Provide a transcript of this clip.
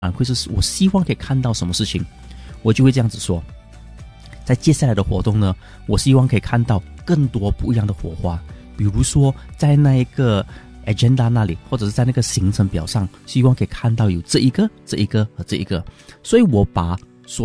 反馈是我希望可以看到什么事情，我就会这样子说。在接下来的活动呢，我希望可以看到更多不一样的火花，比如说在那一个 agenda 那里，或者是在那个行程表上，希望可以看到有这一个和这一个。所以我把